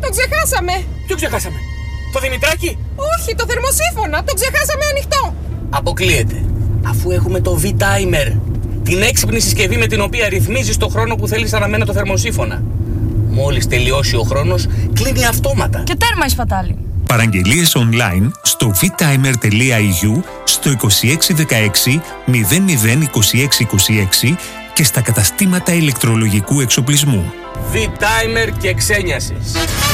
ξεχάσαμε. Ποιο ξεχάσαμε? Το Δημητράκη? Όχι, το θερμοσύφωνα. Το ξεχάσαμε ανοιχτό. Αποκλείεται. Αφού έχουμε το V-Timer, την έξυπνη συσκευή με την οποία ρυθμίζεις το χρόνο που θέλεις αναμένα το θερμοσύφωνα. Μόλις τελειώσει ο χρόνος, κλείνει αυτόματα. Και τέρμα η σπατάλη. Παραγγελίες online στο vtimer.eu, στο 2616 002626 και στα καταστήματα ηλεκτρολογικού εξοπλισμού. V-Timer και ξένιασης.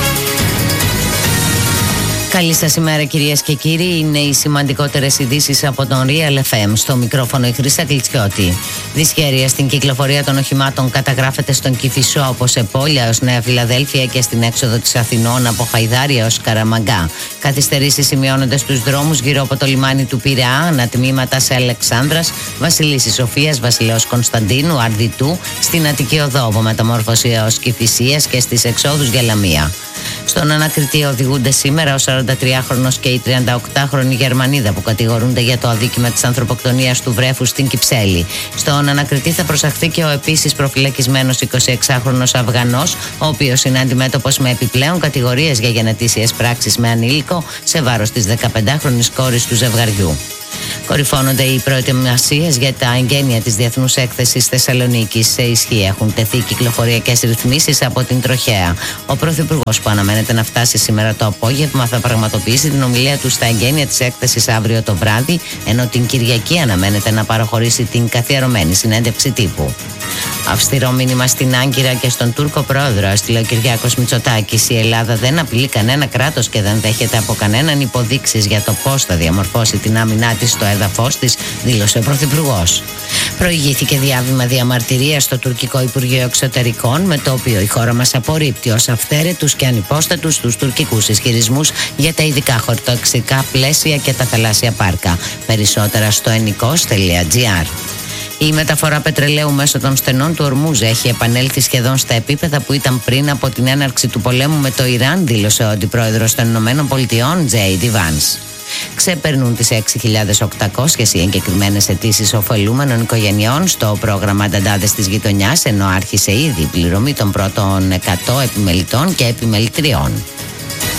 Καλή σας ημέρα κυρίες και κύριοι, είναι οι σημαντικότερες ειδήσεις από τον Real FM. Στο μικρόφωνο η Χρύσα Κλιτσιώτη. Δυσχέρεια στην κυκλοφορία των οχημάτων καταγράφεται στον Κηφισό από Σεπόλια ως Νέα Φιλαδέλφια και στην έξοδο της Αθηνών από Χαϊδάρια ως Καραμαγκά. Καθυστερήσεις σημειώνονται στους δρόμους γύρω από το λιμάνι του Πειραιά, ανατμήματα σε Αλεξάνδρας, Βασιλίσσης Σοφίας, Βασιλέως Κωνσταντίνου, Αρδιτού, στην Αττική Οδό από Μεταμόρφωση έως Κηφισίας και στις εξόδους για Λαμία. Στον ανακριτή οδηγούνται σήμερα ο 43χρονος και η 38χρονη Γερμανίδα που κατηγορούνται για το αδίκημα της ανθρωποκτονίας του βρέφου στην Κυψέλη. Στον ανακριτή θα προσαχθεί και ο επίσης προφυλακισμένος 26χρονος Αφγανός, ο οποίος είναι αντιμέτωπος με επιπλέον κατηγορίες για γενετήσιες πράξεις με ανήλικο σε βάρος της 15χρονης κόρης του ζευγαριού. Κορυφώνονται οι προετοιμασίες για τα εγγένεια της Διεθνούς Έκθεσης Θεσσαλονίκης. Σε ισχύ έχουν τεθεί κυκλοφοριακές ρυθμίσεις από την τροχέα. Ο Πρωθυπουργός, που αναμένεται να φτάσει σήμερα το απόγευμα, θα πραγματοποιήσει την ομιλία του στα εγγένεια της έκθεσης αύριο το βράδυ, ενώ την Κυριακή αναμένεται να παραχωρήσει την καθιερωμένη συνέντευξη τύπου. Αυστηρό μήνυμα στην Άγκυρα και στον Τούρκο πρόεδρο έστειλε ο Κυριάκος Μητσοτάκης. Η Ελλάδα δεν απειλεί κανένα κράτος και δεν δέχεται από κανέναν υποδείξεις για το πώς θα διαμορφώσει την άμυνά της στο έδαφος της, δήλωσε ο Πρωθυπουργός. Προηγήθηκε διάβημα διαμαρτυρίας στο τουρκικό Υπουργείο Εξωτερικών, με το οποίο η χώρα μας απορρίπτει ως αυθαίρετους και ανυπόστατους τους τουρκικούς ισχυρισμούς για τα ειδικά χωροταξικά πλαίσια και τα θαλάσσια πάρκα. Περισσότερα στο ennikos.gr. Η μεταφορά πετρελαίου μέσω των στενών του Ορμούζ έχει επανέλθει σχεδόν στα επίπεδα που ήταν πριν από την έναρξη του πολέμου με το Ιράν, δήλωσε ο αντιπρόεδρος των ΗΠΑ, J.D. Vance. Ξεπερνούν τις 6.800 οι εγκεκριμένες αιτήσεις ωφελούμενων οικογενειών στο πρόγραμμα Ανταντάδες της Γειτονιάς, ενώ άρχισε ήδη η πληρωμή των πρώτων 100 επιμελητών και επιμελητριών.